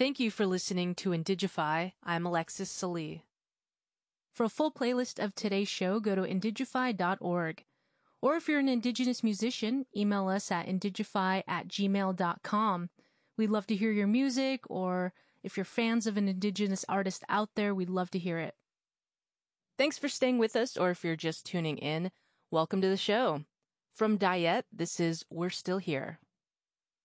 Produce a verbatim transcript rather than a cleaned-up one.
Thank you for listening to Indigify. I'm Alexis Salee. For a full playlist of today's show, go to indigify dot org. Or if you're an Indigenous musician, email us at indigify at gmail dot com. We'd love to hear your music, or if you're fans of an Indigenous artist out there, we'd love to hear it. Thanks for staying with us, or if you're just tuning in, welcome to the show. From Dayet, this is We're Still Here.